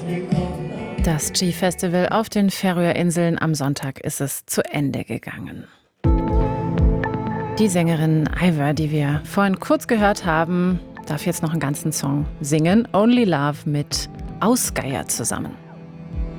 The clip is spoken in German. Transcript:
Das Ski-Festival auf den Färöerinseln, am Sonntag ist es zu Ende gegangen. Die Sängerin Eivør, die wir vorhin kurz gehört haben, darf jetzt noch einen ganzen Song singen. Only Love mit Ásgeir zusammen.